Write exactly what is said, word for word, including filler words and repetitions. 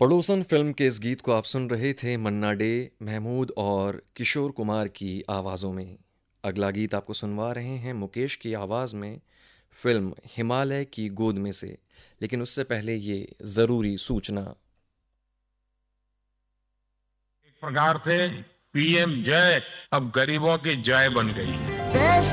पड़ोसन फिल्म के इस गीत को आप सुन रहे थे मन्ना डे, महमूद और किशोर कुमार की आवाज़ों में। अगला गीत आपको सुनवा रहे हैं मुकेश की आवाज़ में फिल्म हिमालय की गोद में से। लेकिन उससे पहले ये ज़रूरी सूचना। एक प्रकार से पीएम जय अब गरीबों की जय बन गई है।